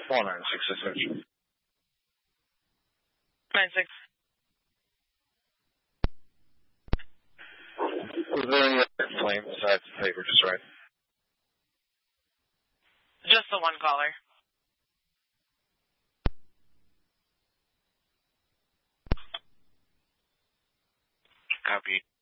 496 essential. 96. Was there any other flame besides the paper just right? Just the one caller. Copy.